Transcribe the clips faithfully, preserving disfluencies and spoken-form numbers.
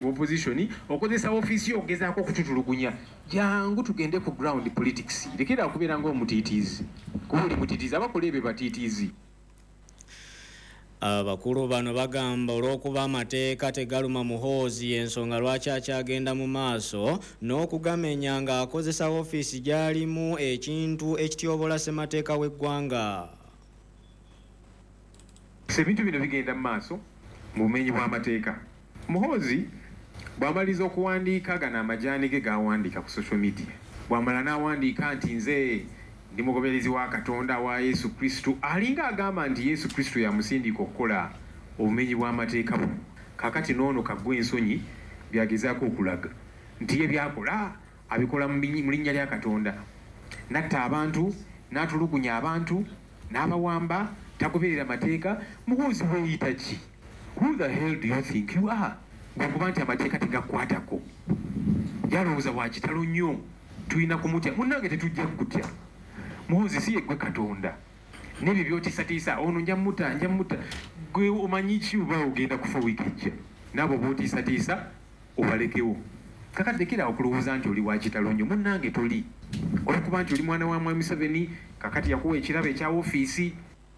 opposition okozesa office ogezaako okututulugunya. Jangu tugende ku ground politics. Lekera okubeera ng'omutiitiizi. Kuba oli mutiitiizi abakola ebyo batiitiizi. Abakulu bano bagamba olw'okuba amateeka tegaluma Muhoozi ensonga lwaki akyagenda mu maaso n'okugamenya ng'akozesa ofiisi gy'alimu ekintu ekityobola ssemateeka w'eggwanga. Ebintu bino bigenda mu maaso mu bumenyi bw'amateeka. Muhoozi bw'amaliza okuwandiika gano amajaani ge g'awandiika ku social media, bw'amala n'awandiika nti nze ndi mugoberezi wa Katonda wa Yesu Kristo, alinga agamba nti Yesu Kristo yamusindika okukola obumenyi bw'amateeka buno. Kakati noono kaggwa ensonyi byagezaako okulaga nti ye byakola abikola mu linnya lya Katonda. Natta abantu, n'atulugunya abantu, n'abawamba, tagoberera mateeka. Muhoozi weeyita ki? Who the hell do you think you are? Ng'okuba nti amateeka tegakwatako. Yalowooza wa kitalo nnyo, tulina kumutya. Munnange tetujja kukutya. Muhoozi si ye gwe Katonda. N'ebyo by'otiisatiisa, ono nja mutta, nja mutta. Gwe omanyi ki oba ogenda kufa wiiki ejja? N'abo b'otiisatiisa obalekewo. Kakati lekera okulowooza nti oli wa kitalo nnyo. Munnange toli. Olw'okuba nti oli mwana wa Mwami Museveni, kakati yakuwa ekirabo ekya ofiisi.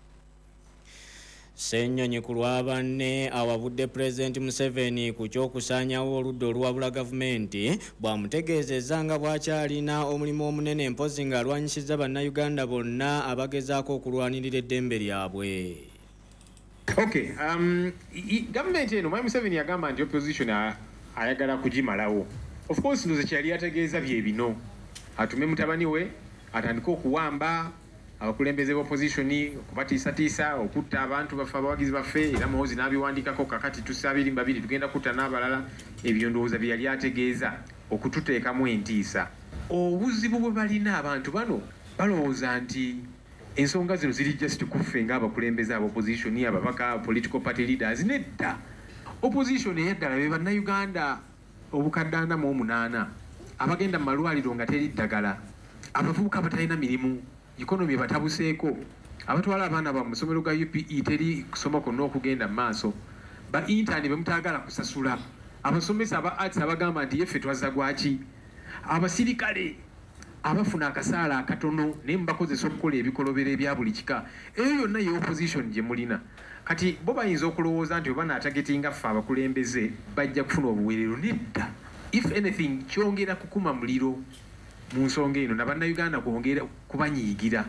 Ssennyonyi ku lwa banne awabudde Pulezidenti Museveni ku ky'okusaanyawo oludda oluwabula gavumenti bw'amutegeezezza nga bw'akyalina omulimu omunene mpozi ng'alwanyisizza bannayuganda bonna abagezaako okulwanirira eddembe lyabwe. Okay, um, gavumenti eno Mwami Museveni yagamba nti opposition ayagala kugimalawo. Of course ndoze kyali ategeeza bye bino. Atume mutabani we atandika okuwamba abakulembeze b'opposition, okubatiisatiisa, okutta abantu baffe abawagizi baffe, era Muhoozi n'abiwandiikako kakati tusaabiri babiri tugenda kutta n'abalala. Ebyo ndowooza bye yali ategeeza okututeekamu entiisa. Obuzibu bwe balina abantu bano balowooza nti ensonga zino ziri just kuffe ng'abakulembeze ab'opposition, ababaka, political party leaders. Nedda. Opposition eyaddala be bannayuganda obukadde ana mu omunaana abagenda mu malwaliro nga teri ddagala, abavubuka abatalina mirimu, ikonomi batabuseeko, abatwala abaana ba musomero ga U P E teri kusoma konna okugenda mu maaso, ba intani bemutaagala kusasula, abasomesa aba arts abagamba nti yeffe twazza gwaki, abasirikale abafuna akasaala akatono naye mubakozesa okukola ebikolobero ebya buli kika. Eyo yonna ye opposition gye mulina. Kati bo bayinza okulowooza nti oba naatagetinga ffe abakulembeze bajja kufuna obuweerero. Nedda. If anything kyongera kukuma muliro mu nsonga eno na bannayuganda kwongera kubanyiigira.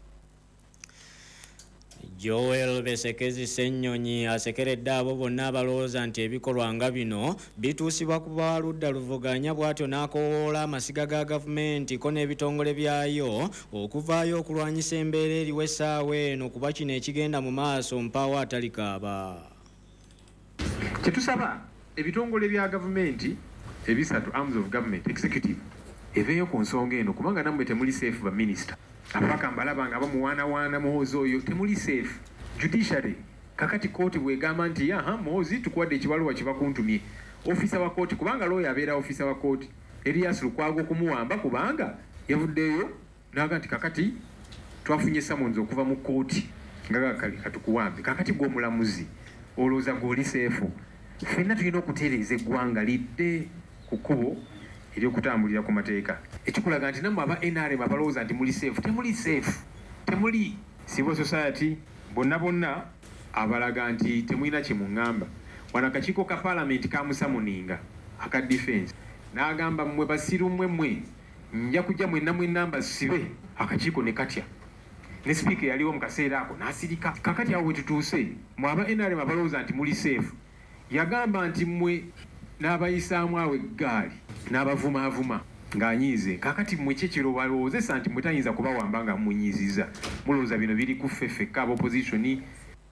Joel Besekezi Ssennyonyi asekeredde abo bonna abalowooza nti ebikolwa nga bino bituusibwa ku baludda luvuganya, bw'atyo n'akowoola amasiga ga gavumenti ko n'ebitongole byayo okuvaayo okulwanyisa embeera eriwo essaawa eno kuba kino ekigenda mu maaso mpaawo atalikaaba. Kye tusaba ebitongole bya gavumenti ebisatu, arms of government, executive, eveeyo ku nsonga eno kubanga nammwe temuli safe ba minisita. Ababaka mbalaba nga bamuwaanawaana Muhoozi oyo temuli safe. Judiciary kakati kooti bwegamba nti aha Muhoozi tukuwadde ekibaluwa kye bakuntumye, ofisa wa kooti kubanga looyo abeera ofisa wa kooti Erias Lukwago okumuwamba kubanga yavuddeyo n'aga nti kakati twafunye summons okuva mu kooti nga kali katukuwambe. Kakati gw'omulamuzi olowooza gw'oli safe. Ffenna tulina okutereeza eggwanga lidde ku kkubo ery'okutambulira ku mateeka. Ekikulaga nti nammwe aba N R M abalowooza nti muli safe, temuli safe. Temuli. Civil society bonna bonna abalaga nti temulina kye muŋŋamba. Wano akakiiko ka Parliament kamusamuninga aka defense n'agamba mmwe basiru mmwe mmwe nja kujja mwenna mwenna mbasibe. Akakiiko ne katya. Ne speaker yaliwo mu kaseera ako n'asirika. Kakati awo we tutuuse mmwe aba N R M abalowooza nti muli safe. Yagamba nti mmwe n'abayisaamu awo eggaali n'abavumaavuma ng'anyiize. Kakati mmwe kyekiro balowoozesa nti mmwe tayinza kubawamba nga mmunyiiziza. Mulowooza bino biri ku ffe ffekka ab'opposition.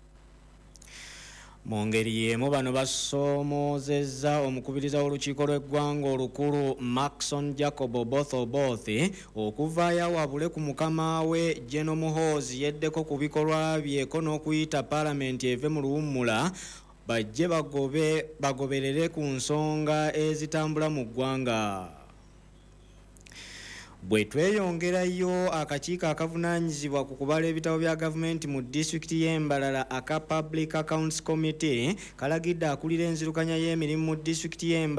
Mu ngeri y'emu bano basomoozezza omukubiriza w'olukiiko lw'eggwanga olukulu Maxon Jacob Oboth Oboth okuvaayo awabule ku mukama we General Muhoozi yeddeko ku bikolwa byeko n'okuyita Paalamenti eve mu luwummula bajje bagobe bagoberere ku nsonga ezitambula mu ggwanga. Bwe tweyongerayo akakiiko akavunaanyizibwa ku kubala ebitabo bya gavumenti mu disitulikiti y'Embalala aka Public Accounts Committee kalagidde akulira enzirukanya y'emirimu mu disitulikiti y'Embalala